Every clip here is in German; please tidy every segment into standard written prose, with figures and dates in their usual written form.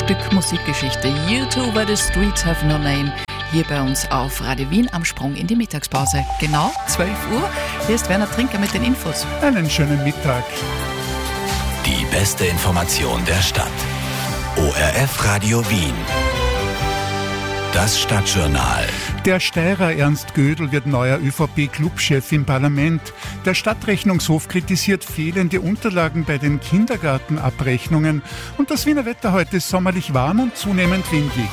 Stück Musikgeschichte. U2 by the Streets Have No Name. Hier bei uns auf Radio Wien am Sprung in die Mittagspause. Genau 12 Uhr. Hier ist Werner Trinker mit den Infos. Einen schönen Mittag. Die beste Information der Stadt. ORF Radio Wien. Das Stadtjournal. Der Steirer Ernst Gödel wird neuer ÖVP-Clubchef im Parlament. Der Stadtrechnungshof kritisiert fehlende Unterlagen bei den Kindergartenabrechnungen. Und das Wiener Wetter heute ist sommerlich warm und zunehmend windig.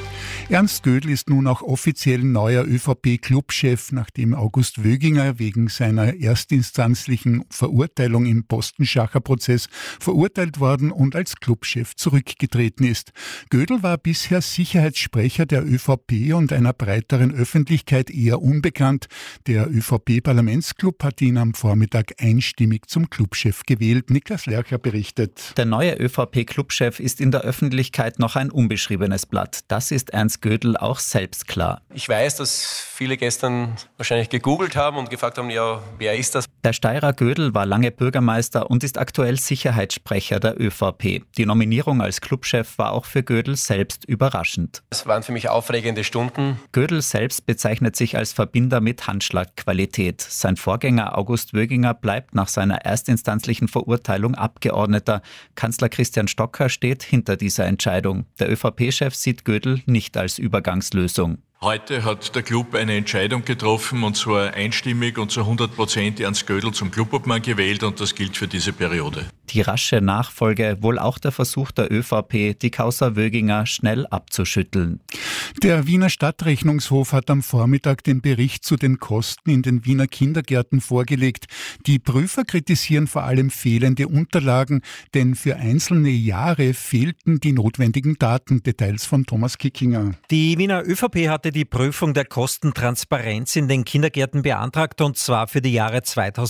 Ernst Gödel ist nun auch offiziell neuer ÖVP-Clubchef, nachdem August Wöginger wegen seiner erstinstanzlichen Verurteilung im Postenschacher-Prozess verurteilt worden und als Clubchef zurückgetreten ist. Gödel war bisher Sicherheitssprecher der ÖVP und einer breiteren Öffentlichkeit eher unbekannt. Der ÖVP-Parlamentsclub hat ihn am Vormittag einstimmig zum Clubchef gewählt. Niklas Lercher berichtet. Der neue ÖVP-Clubchef ist in der Öffentlichkeit noch ein unbeschriebenes Blatt. Das ist Ernst Gödel auch selbst klar. Ich weiß, dass viele gestern wahrscheinlich gegoogelt haben und gefragt haben, ja, wer ist das? Der Steirer Gödel war lange Bürgermeister und ist aktuell Sicherheitssprecher der ÖVP. Die Nominierung als Clubchef war auch für Gödel selbst überraschend. Es waren für mich aufregende Stunden. Gödel selbst bezeichnet sich als Verbinder mit Handschlagqualität. Sein Vorgänger August Wöginger bleibt nach seiner erstinstanzlichen Verurteilung Abgeordneter. Kanzler Christian Stocker steht hinter dieser Entscheidung. Der ÖVP-Chef sieht Gödel nicht als Übergangslösung. Heute hat der Club eine Entscheidung getroffen, und zwar einstimmig und zu 100% Ernst Gödel zum Clubobmann gewählt, und das gilt für diese Periode. Die rasche Nachfolge, wohl auch der Versuch der ÖVP, die Causa Wöginger schnell abzuschütteln. Der Wiener Stadtrechnungshof hat am Vormittag den Bericht zu den Kosten in den Wiener Kindergärten vorgelegt. Die Prüfer kritisieren vor allem fehlende Unterlagen, denn für einzelne Jahre fehlten die notwendigen Daten. Details von Thomas Kickinger. Die Wiener ÖVP hatte die Prüfung der Kostentransparenz in den Kindergärten beantragt, und zwar für die Jahre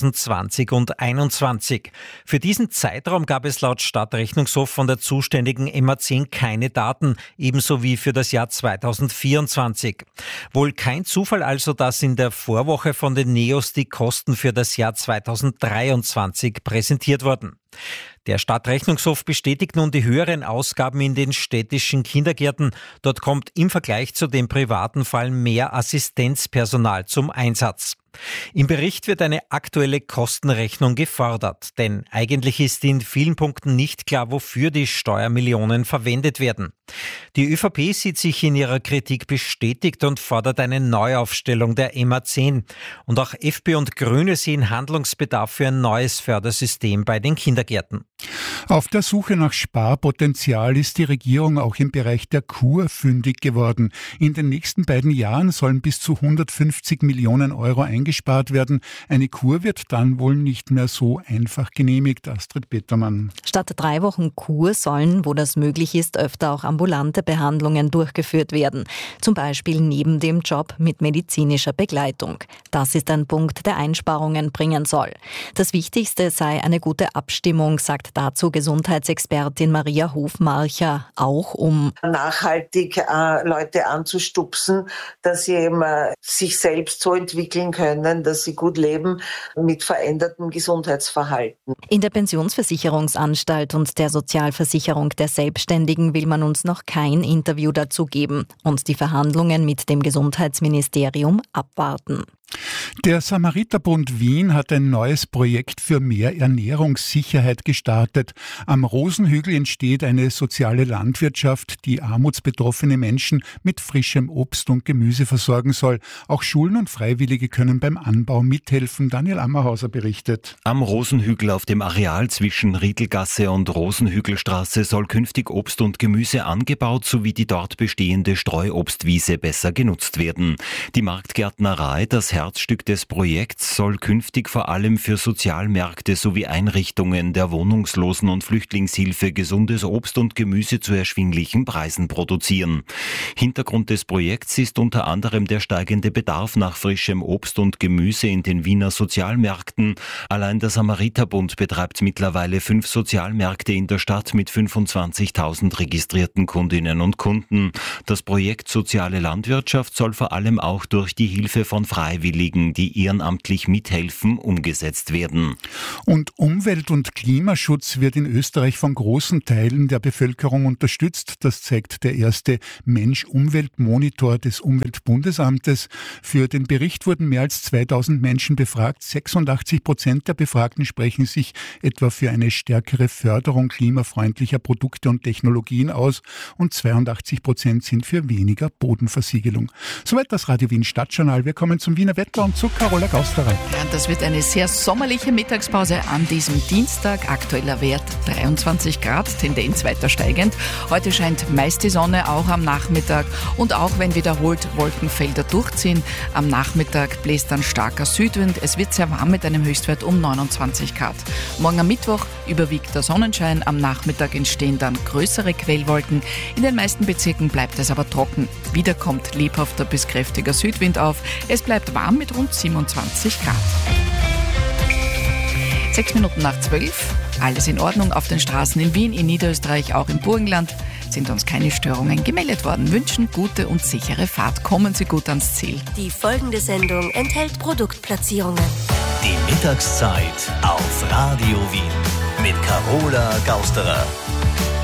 2020 und 2021. Für diesen Zeitraum gab es laut Stadtrechnungshof von der zuständigen MA10 keine Daten, ebenso wie für das Jahr 2024. Wohl kein Zufall also, dass in der Vorwoche von den NEOS die Kosten für das Jahr 2023 präsentiert wurden. Der Stadtrechnungshof bestätigt nun die höheren Ausgaben in den städtischen Kindergärten. Dort kommt im Vergleich zu den privaten vor allem mehr Assistenzpersonal zum Einsatz. Im Bericht wird eine aktuelle Kostenrechnung gefordert, denn eigentlich ist in vielen Punkten nicht klar, wofür die Steuermillionen verwendet werden. Die ÖVP sieht sich in ihrer Kritik bestätigt und fordert eine Neuaufstellung der MA10. Und auch FPÖ und Grüne sehen Handlungsbedarf für ein neues Fördersystem bei den Kindergärten. Auf der Suche nach Sparpotenzial ist die Regierung auch im Bereich der Kur fündig geworden. In den nächsten beiden Jahren sollen bis zu 150 Millionen Euro eingespart werden. Eine Kur wird dann wohl nicht mehr so einfach genehmigt. Astrid Petermann. Statt 3 Wochen Kur sollen, wo das möglich ist, öfter auch ambulante Behandlungen durchgeführt werden. Zum Beispiel neben dem Job mit medizinischer Begleitung. Das ist ein Punkt, der Einsparungen bringen soll. Das Wichtigste sei eine gute Abstimmung, sagt dazu Gesundheitsexpertin Maria Hofmarcher, auch um nachhaltig Leute anzustupsen, dass sie eben sich selbst so entwickeln können, dass sie gut leben mit verändertem Gesundheitsverhalten. In der Pensionsversicherungsanstalt und der Sozialversicherung der Selbstständigen will man uns noch kein Interview dazu geben und die Verhandlungen mit dem Gesundheitsministerium abwarten. Der Samariterbund Wien hat ein neues Projekt für mehr Ernährungssicherheit gestartet. Am Rosenhügel entsteht eine soziale Landwirtschaft, die armutsbetroffene Menschen mit frischem Obst und Gemüse versorgen soll. Auch Schulen und Freiwillige können beim Anbau mithelfen. Daniel Ammerhauser berichtet. Am Rosenhügel auf dem Areal zwischen Riedelgasse und Rosenhügelstraße soll künftig Obst und Gemüse angebaut sowie die dort bestehende Streuobstwiese besser genutzt werden. Die Marktgärtnerei, das Herzstück des Projekts, soll künftig vor allem für Sozialmärkte sowie Einrichtungen der Wohnungslosen- und Flüchtlingshilfe gesundes Obst und Gemüse zu erschwinglichen Preisen produzieren. Hintergrund des Projekts ist unter anderem der steigende Bedarf nach frischem Obst und Gemüse in den Wiener Sozialmärkten. Allein der Samariterbund betreibt mittlerweile 5 Sozialmärkte in der Stadt mit 25.000 registrierten Kundinnen und Kunden. Das Projekt Soziale Landwirtschaft soll vor allem auch durch die Hilfe von Freiwilligen Freiwilligen, die ehrenamtlich mithelfen, umgesetzt werden. Und Umwelt- und Klimaschutz wird in Österreich von großen Teilen der Bevölkerung unterstützt. Das zeigt der erste Mensch-Umwelt-Monitor des Umweltbundesamtes. Für den Bericht wurden mehr als 2000 Menschen befragt. 86% der Befragten sprechen sich etwa für eine stärkere Förderung klimafreundlicher Produkte und Technologien aus und 82% sind für weniger Bodenversiegelung. Soweit das Radio Wien Stadtjournal. Wir kommen zum Wiener Wetter und zu Carola Gausterer. Ja, das wird eine sehr sommerliche Mittagspause an diesem Dienstag. Aktueller Wert 23 Grad, Tendenz weiter steigend. Heute scheint meist die Sonne, auch am Nachmittag. Und auch wenn wiederholt Wolkenfelder durchziehen, am Nachmittag bläst dann starker Südwind. Es wird sehr warm mit einem Höchstwert um 29 Grad. Morgen am Mittwoch überwiegt der Sonnenschein. Am Nachmittag entstehen dann größere Quellwolken. In den meisten Bezirken bleibt es aber trocken. Wieder kommt lebhafter bis kräftiger Südwind auf. Es bleibt warm mit rund 27 Grad. 6:06. Alles in Ordnung auf den Straßen in Wien, in Niederösterreich, auch im Burgenland. Sind uns keine Störungen gemeldet worden. Wünschen gute und sichere Fahrt. Kommen Sie gut ans Ziel. Die folgende Sendung enthält Produktplatzierungen. Die Mittagszeit auf Radio Wien mit Carola Gausterer.